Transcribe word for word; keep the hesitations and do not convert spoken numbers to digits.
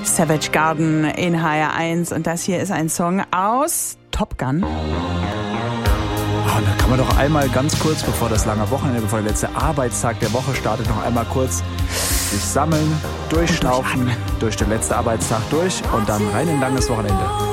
Savage Garden in H R eins. Und das hier ist ein Song aus Top Gun. Oh, da kann man doch einmal ganz kurz, bevor das lange Wochenende, bevor der letzte Arbeitstag der Woche startet, noch einmal kurz sich sammeln, durchschnaufen, durch den letzten Arbeitstag durch und dann rein in ein langes Wochenende.